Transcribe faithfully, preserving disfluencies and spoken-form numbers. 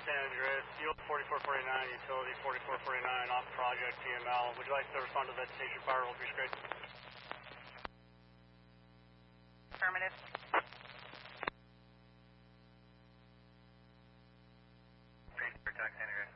San Andreas, fuel forty-four forty-nine, utility forty-four forty-nine, off project T M L. Would you like to respond to vegetation fire roll three straight? Affirmative. Protect San Andreas.